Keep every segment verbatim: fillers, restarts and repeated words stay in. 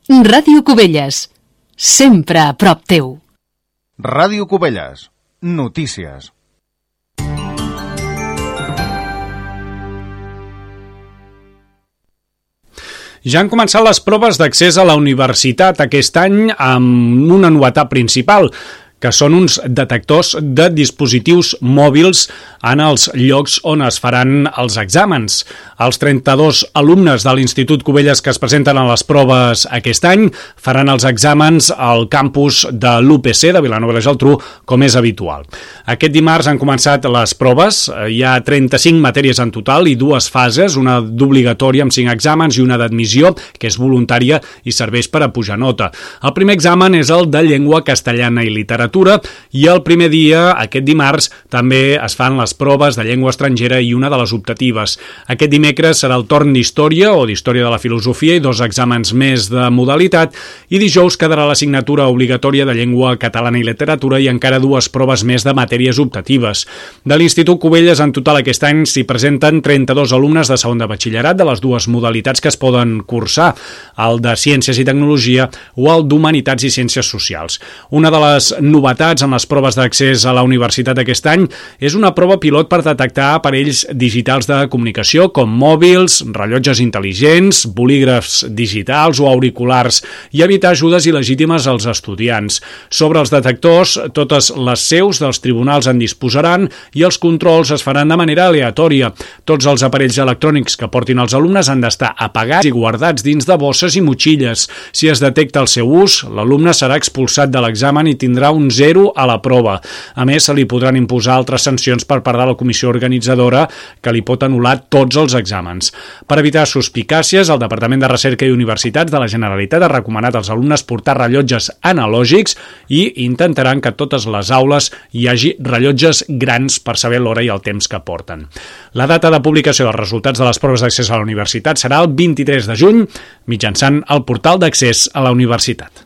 Ràdio Cubelles, sempre a prop teu. Ràdio Cubelles, notícies. Ja han començat les proves d'accés a la universitat aquest any amb una novetat principal, que són uns detectors de dispositius mòbils en els llocs on es faran els exàmens. Els trenta-dos alumnes de l'Institut Cubelles que es presenten a les proves aquest any faran els exàmens al campus de l'U P C de Vilanova i la Geltrú, com és habitual. Aquest dimarts han començat les proves, hi ha trenta-cinc matèries en total i dues fases, una d'obligatòria amb cinc exàmens i una d'admissió, que és voluntària i serveix per a pujar nota. El primer examen és el de llengua castellana i literatura, i el primer dia, aquest dimarts, també es fan les proves de llengua estrangera i una de les optatives. Aquest dimecres serà el torn d'història o d'història de la filosofia i dos exàmens més de modalitat, i dijous quedarà l'assignatura obligatòria de llengua catalana i literatura i encara dues proves més de matèries optatives. De l'Institut Cubelles en total aquest any s'hi presenten trenta-dos alumnes de segon de batxillerat de les dues modalitats que es poden cursar, el de Ciències i Tecnologia o el d'Humanitats i Ciències Socials. Una de les novetats en les proves d'accés a la universitat aquest any és una prova pilot per detectar aparells digitals de comunicació com mòbils, rellotges intel·ligents, bolígrafs digitals o auriculars i evitar ajudes il·legítimes als estudiants. Sobre els detectors, totes les seus dels tribunals en disposaran i els controls es faran de manera aleatòria. Tots els aparells electrònics que portin els alumnes han d'estar apagats i guardats dins de bosses i motxilles. Si es detecta el seu ús, l'alumne serà expulsat de l'examen i tindrà un zero a la prova. A més, se li podran imposar altres sancions per part de la comissió organitzadora que li pot anul·lar tots els exàmens. Per evitar suspicàcies, el Departament de Recerca i Universitats de la Generalitat ha recomanat als alumnes portar rellotges analògics i intentaran que a totes les aules hi hagi rellotges grans per saber l'hora i el temps que porten. La data de publicació dels resultats de les proves d'accés a la universitat serà el vint-i-tres de juny mitjançant el portal d'accés a la universitat.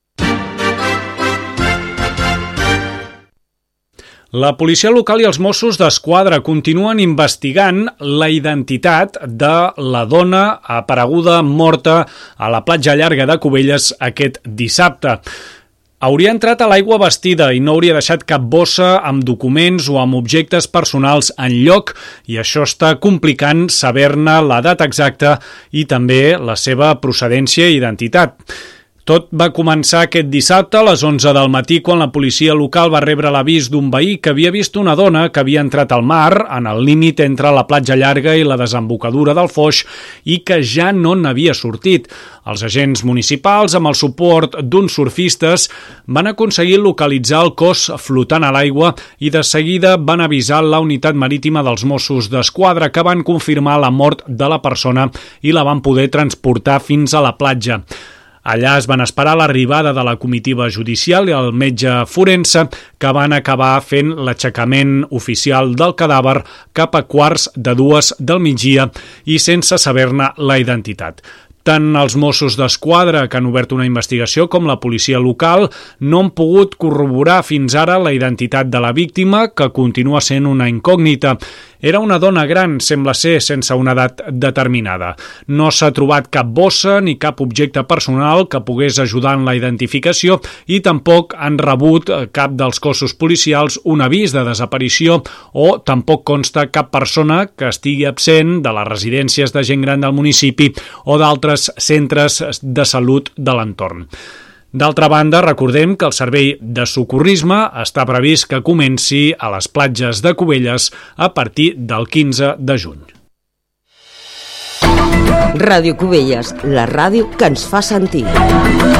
La policia local i els Mossos d'Esquadra continuen investigant la identitat de la dona apareguda morta a la platja llarga de Cubelles aquest dissabte. Hauria entrat a l'aigua vestida i no hauria deixat cap bossa amb documents o amb objectes personals enlloc, i això està complicant saber-ne la data exacta i també la seva procedència i identitat. Tot va començar aquest dissabte a les onze del matí quan la policia local va rebre l'avís d'un veí que havia vist una dona que havia entrat al mar en el límit entre la platja llarga i la desembocadura del Foix i que ja no n'havia sortit. Els agents municipals, amb el suport d'uns surfistes, van aconseguir localitzar el cos flotant a l'aigua i de seguida van avisar la unitat marítima dels Mossos d'Esquadra, que van confirmar la mort de la persona i la van poder transportar fins a la platja. Allà es van esperar l'arribada de la comitiva judicial i el metge forense, que van acabar fent l'aixecament oficial del cadàver cap a quarts de dues del migdia i sense saber-ne la identitat. Tant els Mossos d'Esquadra, que han obert una investigació, com la policia local no han pogut corroborar fins ara la identitat de la víctima, que continua sent una incògnita. Era una dona gran, sembla ser, sense una edat determinada. No s'ha trobat cap bossa ni cap objecte personal que pogués ajudar en la identificació i tampoc han rebut cap dels cossos policials un avís de desaparició o tampoc consta cap persona que estigui absent de les residències de gent gran del municipi o d'altres centres de salut de l'entorn. D'altra banda, recordem que el servei de socorrisme està previst que comenci a les platges de Cubelles a partir del quinze de juny. Ràdio Cubelles, la ràdio que ens fa sentir.